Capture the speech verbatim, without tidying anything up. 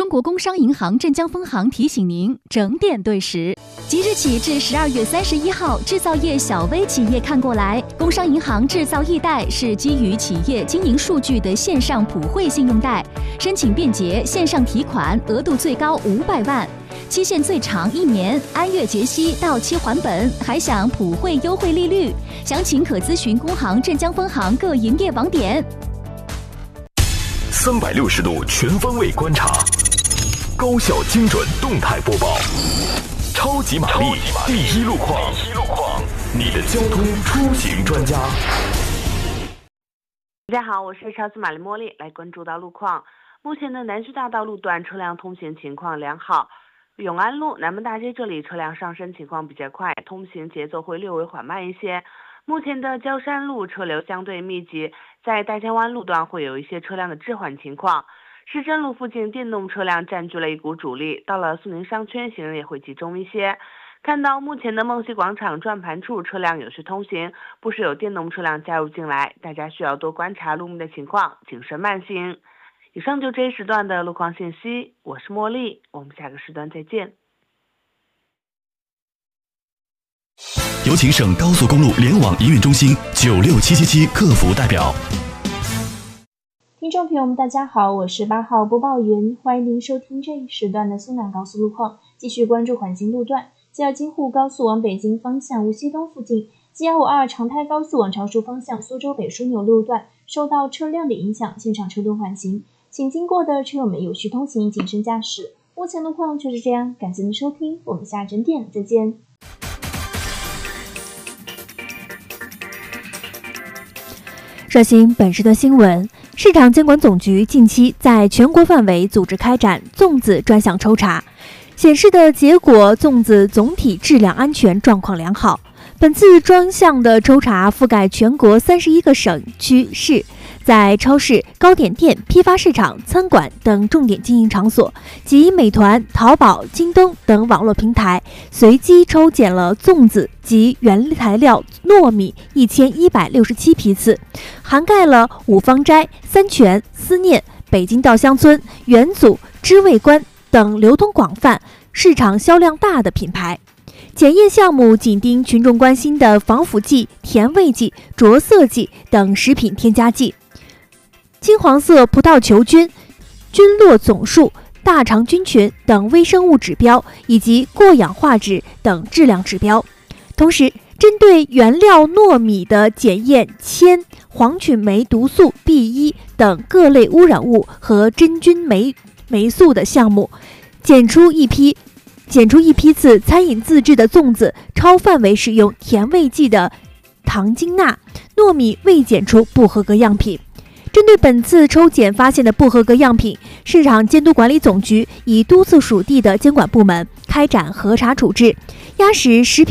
中国工商银行镇江分行提醒您整点对时。即日起至十二月三十一号，制造业小微企业看过来。工商银行制造易贷是基于企业经营数据的线上普惠信用贷，申请便捷，线上提款，额度最高五百万，期限最长一年，按月结息，到期还本，还享普惠优惠利率。详情可咨询工行镇江分行各营业网点。 三百六十度全方位观察，高效精准动态播报，超级玛丽第一路况，你的交通出行专家。 大家好，我是超级玛丽茉莉，来关注到路况。目前的南徐大道路段车辆通行情况良好，永安路南门大街这里车辆上升情况比较快，通行节奏会略微缓慢一些。目前的焦山路车流相对密集，在大江湾路段会有一些车辆的滞缓情况。市政路附近电动车辆占据了一股主力，到了苏宁商圈行人也会集中一些。看到目前的梦溪广场转盘处车辆有序通行，不时有电动车辆加入进来，大家需要多观察路面的情况，谨慎慢行。以上就这一时段的路况信息，我是茉莉，我们下个时段再见。 有请省高速公路联网营运中心九六七七七客服代表。 听众朋友们大家好，我是八号播报员，欢迎您收听这一时段的苏南高速路况。继续关注环形路段，G二京沪高速往北京方向无锡东附近， G二五二长泰高速往常熟方向苏州北枢纽路段受到车辆的影响，现场车多缓行，请经过的车友们有序通行，谨慎驾驶。目前路况就是这样，感谢您收听，我们下整点再见。 热心本时段新闻，市场监管总局近期在全国范围组织开展粽子专项抽查，显示的结果，粽子总体质量安全状况良好。本次专项的抽查覆盖全国三十一个省区市，在超市、糕点店、批发市场、餐馆等重点经营场所及美团、淘宝、京东等网络平台，随机抽检了粽子及原材料糯米一千一百六十七批次，涵盖了五芳斋、三全、思念、北京稻香村、元祖、知味观等流通广泛、市场销量大的品牌。检验项目紧盯群众关心的防腐剂、甜味剂、着色剂等食品添加剂、金黄色葡萄球菌、菌落总数、大肠菌群等微生物指标，以及过氧化酯等质量指标。同时，针对原料糯米的检验铅、黄曲霉毒素 B 一 等各类污染物和真菌霉霉素的项目，检出一批检出一批次餐饮自制的粽子超范围使用甜味剂的糖精钠糯米未检出不合格样品。针对本次抽检发现的不合格样品，市场监督管理总局已督促属地的监管部门开展核查处置，压实食品